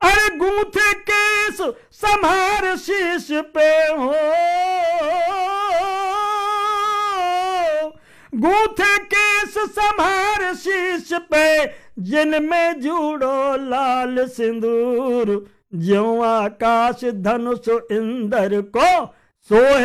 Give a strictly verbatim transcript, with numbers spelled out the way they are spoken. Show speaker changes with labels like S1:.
S1: अरे गूंथे केस संभार शीश पे हो, गूंथे केस संभार शीश पे, जिनमें जुड़ो लाल सिंदूर, ज्यों आकाश धनुष इंद्र को सोहे